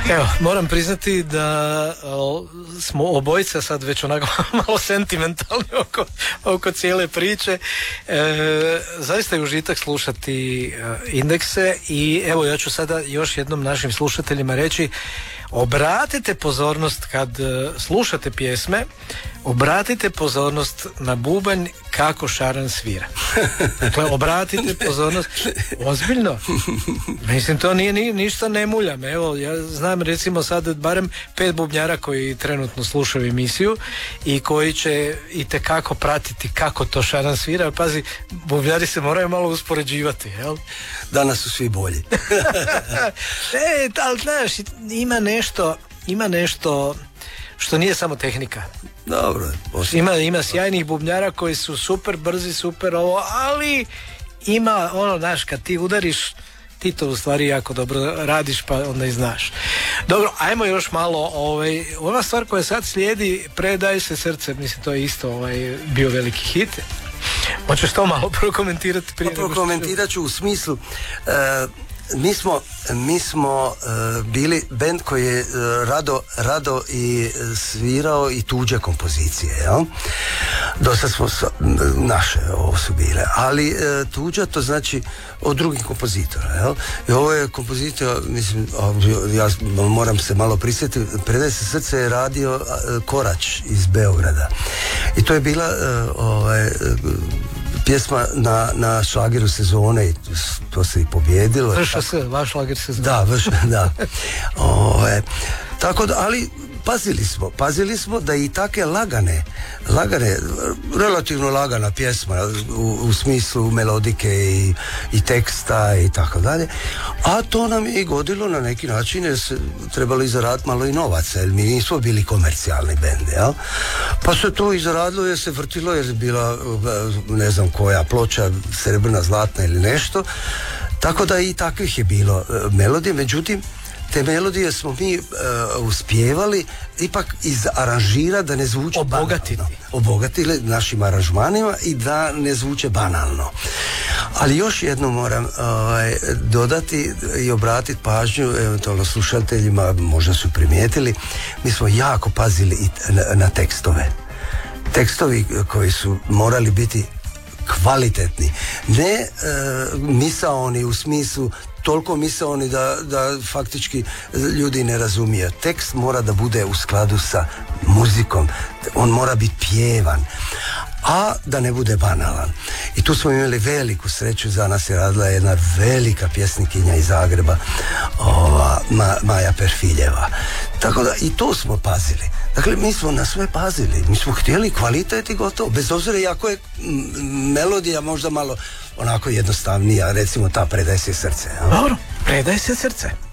Evo, moram priznati da smo obojica sad već onako malo sentimentalni oko cijele priče. Zaista je užitak slušati Indekse i evo ja ću sada još jednom našim slušateljima reći, obratite pozornost kad slušate pjesme, obratite pozornost na bubanj kako šaran svira. Dakle, obratite pozornost, ozbiljno. Mislim, to nije ništa ne muljam. Evo, ja znam recimo sad barem 5 bubnjara koji trenutno slušaju emisiju i koji će itekako pratiti kako to šaran svira. Ali pazi, bubnjari se moraju malo uspoređivati, jel? Danas su svi bolji. Ali znaš, ima nešto što nije samo tehnika. Dobro. Ima sjajnih bubnjara koji su super brzi, super ovo, ali ima znaš, kad ti udariš, ti to u stvari jako dobro radiš, pa onda i znaš. Dobro, ajmo još malo, ova stvar koja sad slijedi, Predaj se srce, mislim to je isto bio veliki hit. Hoćeš to malo prokomentirati prije? Prokomentirat ću u smislu, mi smo bili bend koji je rado i svirao i tuđe kompozicije, jel? Dosta smo naše ovo su bile, ali tuđa to znači od drugih kompozitora, jel? I ovo je kompozitor, mislim, ja moram se malo prisjetiti, Predaj se srce je radio Korać iz Beograda i to je bila pjesma na šlageru sezone i to se i pobjedilo. Vaš šlager sezone. Da. Tako da, ali pazili smo da i take lagane, relativno lagana pjesma u smislu melodike i teksta i tako dalje, a to nam je i godilo na neki način jer se trebalo i zaraditi malo i novaca, jer mi nismo bili komercijalni bend, jel? Pa se to i zaradilo jer se vrtilo, jer je bila ne znam koja ploča, srebrna, zlatna ili nešto, tako da i takvih je bilo melodije, međutim te melodije smo mi uspijevali ipak izaranžirati da ne zvuče obogatili našim aranžmanima i da ne zvuče banalno. Ali još jedno moram dodati i obratiti pažnju eventualno slušateljima, možda su primijetili, mi smo jako pazili i na tekstove. Tekstovi koji su morali biti kvalitetni, ne misaoni u smislu toliko misaoni da faktički ljudi ne razumiju. Tekst mora da bude u skladu sa muzikom, on mora biti pjevan, a da ne bude banalan. I tu smo imali veliku sreću, za nas je radila jedna velika pjesnikinja iz Zagreba, Maja Perfiljeva. Tako da i to smo pazili. Dakle, mi smo na sve pazili, mi smo htjeli kvalitet i gotovo, bez obzira jako je melodija možda malo onako jednostavnija, recimo ta Predaj se srce. Dobro, Predaj se srce.